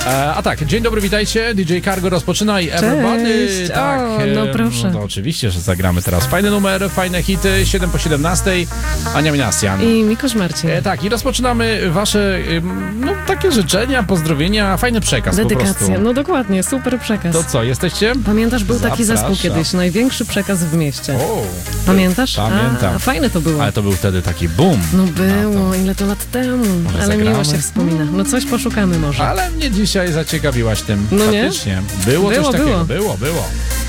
A tak, dzień dobry, witajcie. DJ Cargo rozpoczyna i Everybody. Cześć. Tak, no proszę. No to oczywiście, że zagramy teraz. Fajny numer, fajne hity, 7 po 17. Ania Minasian. I Mikosz Marcin. Tak, i rozpoczynamy wasze takie życzenia, pozdrowienia, fajny przekaz po Dedykacja, prostu. no dokładnie, super przekaz. To co, jesteście? Pamiętasz, był taki Zapraszam. zespół kiedyś, największy przekaz w mieście. O, Pamiętasz? Pamiętam. A, fajne to było. ale to był wtedy taki boom. No było, ile to lat temu. Może Ale zagramy? miło się wspomina. No coś poszukamy może. Ale mnie dzisiaj zaciekawiłaś tym. No nie? Faktycznie. Było coś takiego. Było. Było.